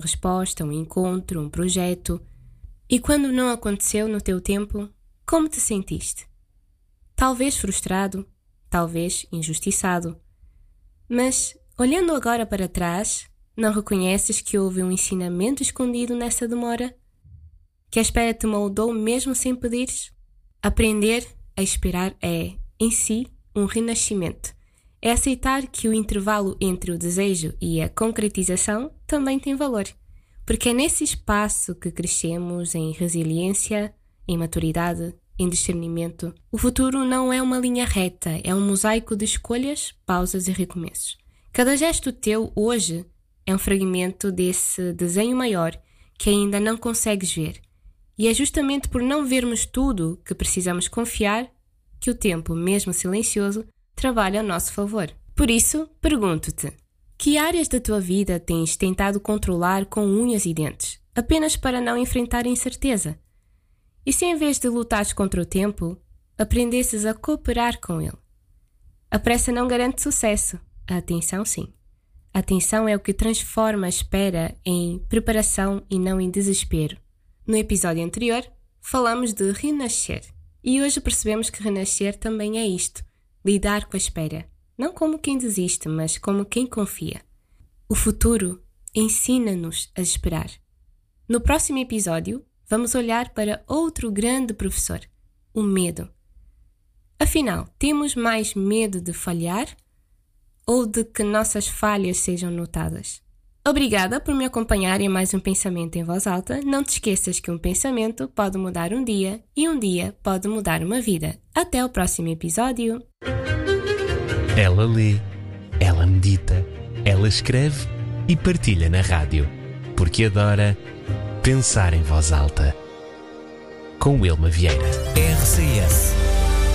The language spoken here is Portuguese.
resposta, um encontro, um projeto. E quando não aconteceu no teu tempo, como te sentiste? Talvez frustrado, talvez injustiçado. Mas, olhando agora para trás, não reconheces que houve um ensinamento escondido nessa demora? Que a espera te moldou mesmo sem pedires? Aprender a esperar é, em si, um renascimento. É aceitar que o intervalo entre o desejo e a concretização também tem valor. Porque é nesse espaço que crescemos em resiliência, em maturidade, em discernimento. O futuro não é uma linha reta, é um mosaico de escolhas, pausas e recomeços. Cada gesto teu hoje é um fragmento desse desenho maior que ainda não consegues ver. E é justamente por não vermos tudo que precisamos confiar que o tempo, mesmo silencioso, trabalha a nosso favor. Por isso, pergunto-te, que áreas da tua vida tens tentado controlar com unhas e dentes, apenas para não enfrentar a incerteza? E se em vez de lutares contra o tempo, aprendesses a cooperar com ele? A pressa não garante sucesso, a atenção sim. A atenção é o que transforma a espera em preparação e não em desespero. No episódio anterior, falamos de renascer. E hoje percebemos que renascer também é isto, lidar com a espera. Não como quem desiste, mas como quem confia. O futuro ensina-nos a esperar. No próximo episódio, vamos olhar para outro grande professor, o medo. Afinal, temos mais medo de falhar ou de que nossas falhas sejam notadas? Obrigada por me acompanhar em mais um Pensamento em Voz Alta. Não te esqueças que um pensamento pode mudar um dia e um dia pode mudar uma vida. Até o próximo episódio. Ela lê, ela medita, ela escreve e partilha na rádio, porque adora pensar em voz alta. Com Wilma Vieira. RCS